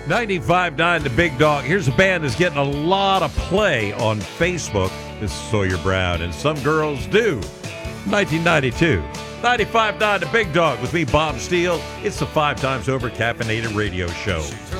95.9 The Big Dog. Here's a band that's getting a lot of play on Facebook. This is Sawyer Brown, and Some Girls Do. 1992. 95.9 The Big Dog with me, Bob Steele. It's the 5 times over caffeinated radio show.